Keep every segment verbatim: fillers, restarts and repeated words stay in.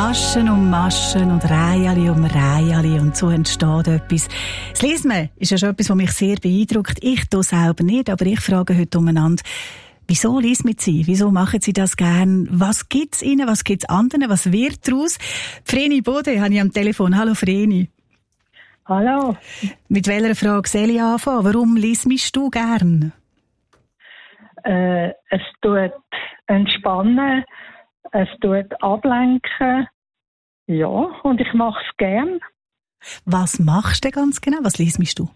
Maschen um Maschen und Reiali um Reiali und so entsteht etwas. Das Lesen ist ja schon etwas, was mich sehr beeindruckt. Ich tue selber nicht, aber ich frage heute umeinander, wieso lesen Sie? Wieso machen Sie das gern? Was gibt's Ihnen? Was gibt's anderen? Was wird daraus? Vreni Bode habe ich am Telefon. Hallo Vreni. Hallo. Mit welcher Frage soll ich anfangen? Warum liest du gern? Äh, es tut entspannen, es tut ablenken. Ja, und ich mache es gern. Was machst du ganz genau? Was liest du?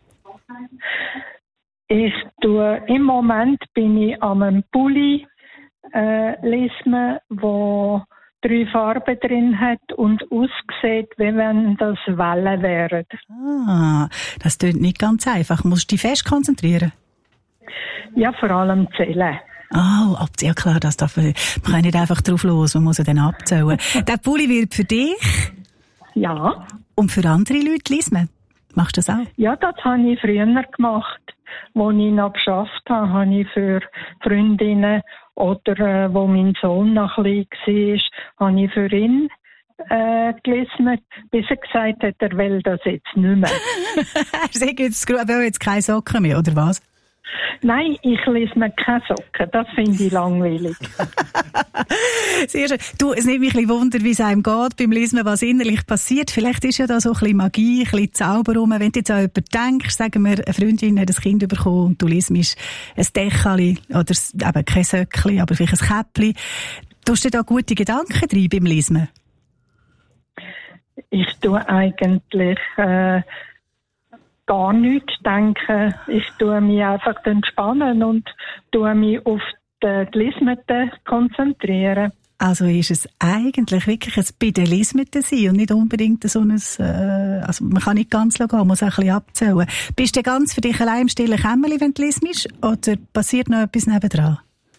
Ich tue, im Moment bin ich an einem Pulli äh, lesen, wo drei Farben drin hat und aussieht, wie wenn das Wellen wären. Ah, das klingt nicht ganz einfach. Musst du dich fest konzentrieren? Ja, vor allem zählen. Ah, oh, ja klar, das darf man, man kann nicht einfach drauf los, man muss ja dann abzählen. Der Pulli wird für dich? Ja. Und für andere Leute lesen? Machst du das auch? Ja, das habe ich früher gemacht. Als ich noch geschafft habe, habe ich für Freundinnen oder äh, wo mein Sohn noch klein war, habe ich für ihn äh, gelesen, bis er gesagt hat, er will das jetzt nicht mehr. Er sagt jetzt, er will jetzt keine Socken mehr, oder was? Nein, ich lese mir keine Socken. Das finde ich langweilig. Sehr schön. Du, es nimmt mich ein bisschen Wunder, wie es einem geht beim Lesen, was innerlich passiert. Vielleicht ist ja da so ein bisschen Magie, ein bisschen Zauber rum. Wenn du jetzt an jemanden denkst, sagen wir, eine Freundin hat ein Kind bekommen und du liest ein Dächeli oder eben kein Söckli, aber vielleicht ein Käppli. Tust du da gute Gedanken drin beim Lesen? Ich tue eigentlich äh, gar nichts denken. Ich tue mich einfach entspannen und tue mich auf die Lesmete konzentrieren. Also ist es eigentlich wirklich ein bei den Lesmeten sein und nicht unbedingt so ein, äh, also man kann nicht ganz gehen, man muss auch ein bisschen abzählen. Bist du ganz für dich allein im stillen Kämmerli, wenn du lesest, oder passiert noch etwas nebendran?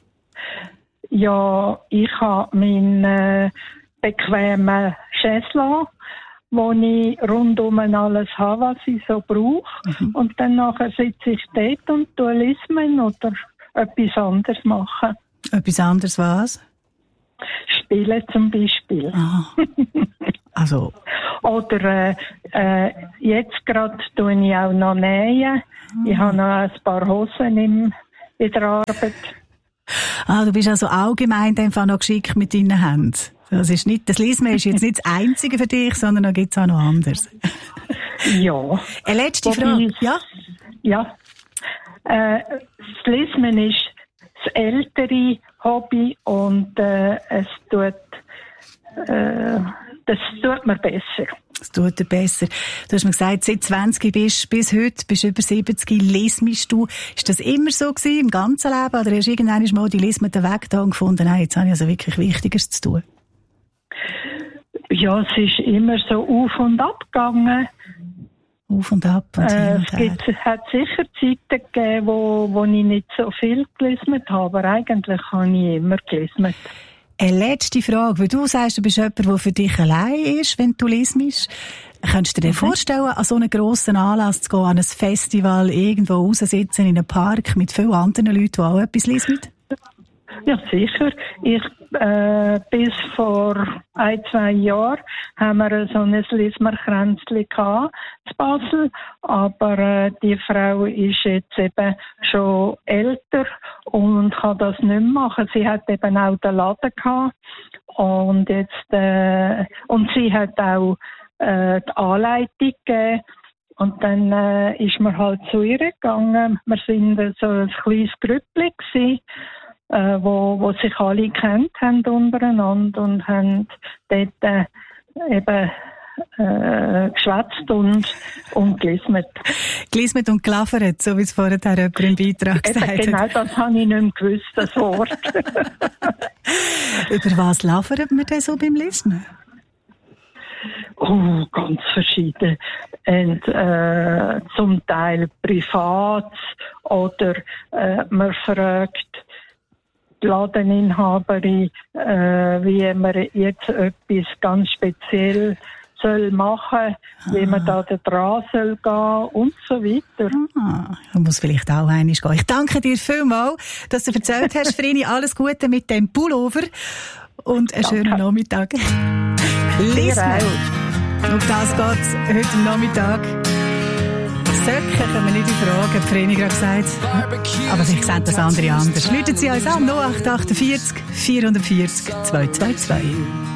Ja, ich habe meinen äh, bequemen Chaiselon, wo ich rundum alles habe, was ich so brauche. Mhm. Und dann nachher sitze ich dort und lesen oder etwas anderes machen. Etwas anderes was? Spielen zum Beispiel. Ah. Also. Oder äh, äh, jetzt gerade tue ich auch noch nähen. Mhm. Ich habe noch ein paar Hosen im, in der Arbeit. Ah, du bist also allgemein einfach noch geschickt mit deinen Händen. Das ist nicht, das Lesen ist jetzt nicht das Einzige für dich, sondern da gibt es auch noch anderes. Ja. Eine letzte Frage. Ja? Ja. Äh, das Lesen ist das ältere Hobby und äh, es tut, äh, das tut mir besser. Das tut dir besser. Du hast mir gesagt, seit zwanzig bist bis heute, bist über siebzig, lesest du. Ist das immer so gewesen, im ganzen Leben? Oder hast du irgendwann mal die Lesmete Weg da und gefunden, nein, jetzt habe ich also wirklich Wichtigeres zu tun? Ja, es ist immer so auf und ab gegangen. Auf und ab und hin äh, und es gibt, es hat sicher Zeiten gegeben, wo, wo ich nicht so viel gelesen habe, aber eigentlich habe ich immer gelesen. Eine letzte Frage, weil du sagst, du bist jemand, der für dich allein ist, wenn du lesest. Könntest du dir mhm. vorstellen, an so einen grossen Anlass zu gehen, an ein Festival, irgendwo raussitzen in einem Park mit vielen anderen Leuten, die auch etwas lesen? Ja, sicher. Ich, äh, bis vor ein, zwei Jahren haben wir so ein Lismerkränzchen gehabt, in Basel. Aber äh, die Frau ist jetzt eben schon älter und kann das nicht mehr machen. Sie hat eben auch den Laden gehabt. Und jetzt, äh, und sie hat auch äh, die Anleitung gegeben. Und dann äh, ist man halt zu ihr gegangen. Wir sind so ein kleines Grüppli gewesen. Äh, wo, wo sich alle kennt haben untereinander und haben dort äh, eben äh, geschwätzt und, und gelismet. Gelismet und gelafert, so wie es vorher jemand im Beitrag gesagt hat. Genau, das habe ich nicht mehr gewusst, das Wort. Über was lafert man denn so beim Lesen? Oh, ganz verschieden. Und, äh, zum Teil privat oder äh, man fragt die Ladeninhaberin, äh, wie man jetzt etwas ganz speziell soll machen, ah. wie man da dran soll gehen und so weiter. Ah, man muss vielleicht auch einmal gehen. Ich danke dir vielmals, dass du erzählt hast, Vreni. Alles Gute mit dem Pullover und einen Danke. schönen Nachmittag. Lismer. Auf das geht es heute am Nachmittag. Söcken können wir nicht in Frage, hat Vreni gerade gesagt. Aber vielleicht sehen das andere anders. Läuten Sie uns an, null acht acht vier vier vier vierzig zwei zwei zwei.